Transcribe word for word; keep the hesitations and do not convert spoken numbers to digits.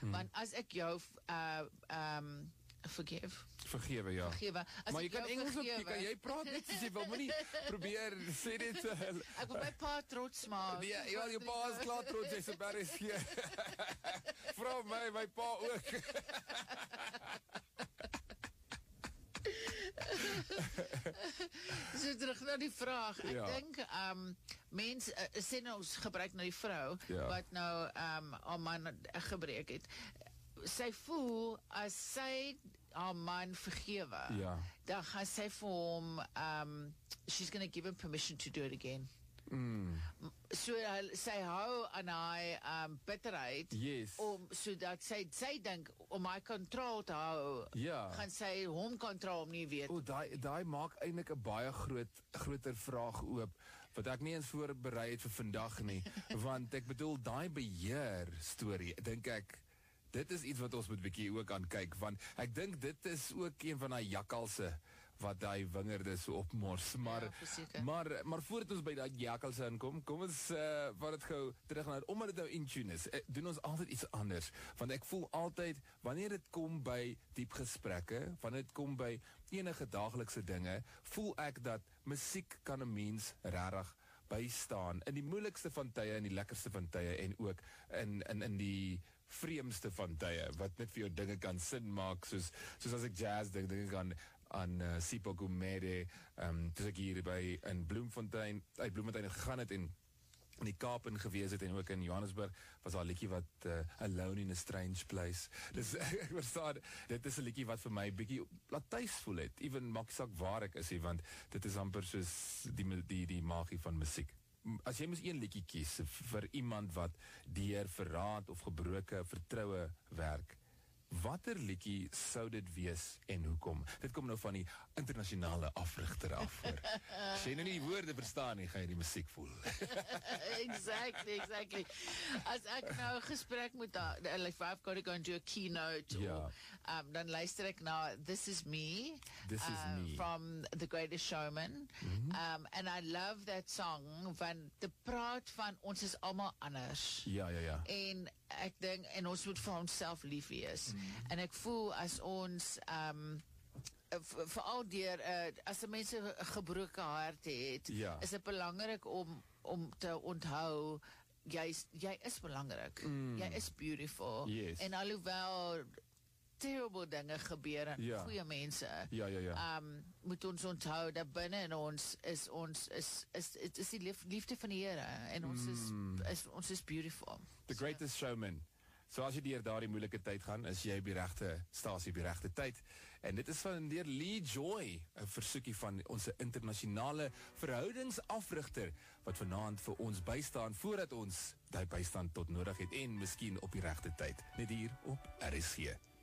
Hmm. Want as ek jou uh, um, forgive Vergewe, ja. Vergewe. As maar jy ek kan jou Engels op, jy, vergewe. kan, jy praat net soos jy wil, maar nie probeer, sê dit. Uh, ek wil my pa trots maak. Nee, ja, jou pa is klaar trots, jy is baie skeer. Vra my, my pa ook. So terug na die vraag, ek Ja. dink um, mens, uh, sê nou ons gebruik na die vrou, Ja. wat nou um, haar man uh, gebreek het, sy voel, as sy haar man vergewe, Ja. dan gaan sy vir hom, um, she's gonna give him permission to do it again. Mm. So hy, sy hou aan hy um, bitterheid, Yes. om, sodat sy, sy dink, om hy control te hou, Ja. gaan sy hom control om nie weet. O, daai daai maak eintlik 'n baie groot groter vraag oop wat ek nie eens voorberei het vir vandag nie, want ek bedoel daai beheer storie, dink ek dit is iets wat ons moet bietjie ook aan kyk, want ek dink dit is ook een van daai jakkalse wat daai wingerde so opmors, maar Ja, verseker. maar maar voordat ons by daai jakkalse inkom, kom ons uh, wat dit gou terug na omdat dit nou in tune is, uh, doen ons altyd iets anders, want ek voel altyd wanneer dit kom by diep gesprekke, wanneer dit kom by enige daaglikse dinge, voel ek dat musiek kan 'n mens regtig bystaan in die moeilikste van tye en die lekkerste van tye en ook in in in die vreemdste van tye wat net vir jou dinge kan sin maak, soos soos as ek jazz dink, dink ek aan aan uh, Sipho Gumede, um, toe ek hier by in Bloemfontein uit Bloemfontein gegaan het en in die Kaap in gewees het en ook in Johannesburg, was daar 'n liedjie wat uh, Alone in a Strange Place. Dus ek verstaan, dit is 'n liedjie wat vir my bietjie laat tuis voel het, even maak saak waar ek is, want dit is amper soos die die die magie van musiek. As jy mos een liedjie kies vir iemand wat deur verraad of gebroke vertroue werk, watter liedjie sou dit wees en hoekom? Dit kom nou van die internasionale afrigter af. As jy nou nie die woorde verstaan nie, gaan jy die musiek voel. Exactly, exactly. As ek nou 'n gesprek moet daar, like I've got to go and do a keynote, Ja. or, um, dan luister ek na This Is Me, This Is uh, Me. from The Greatest Showman, Mm-hmm. um, and I love that song, van die praat van ons is almal anders. Ja, ja, ja. En ek dink, en ons moet vir onsself lief wees. Mm. En ek voel as ons um, veral deur uh, as die mense 'n gebroke hart het, Ja. is dit belangrik om om te onthou jy is, jy is belangrik. Mm. Jy is beautiful. Yes. En alhoewel terrible dinge gebeur aan Ja. goeie mense, Ja, ja, ja. Um, moet ons onthou dat binne in ons is ons is is is, is die lief, liefde van die Here en ons Mm. is, is ons is beautiful. The Greatest Showman. So as jy deur daardie moeilike tyd gaan, is jy op die regte stasie, op die regte tyd. En dit is van deur Lee Joy, 'n versoekie van ons internasionale verhoudingsafrigter wat vanaand vir ons bystaan voordat ons daai bystand tot nodig het en miskien op die regte tyd. Net hier op R S G.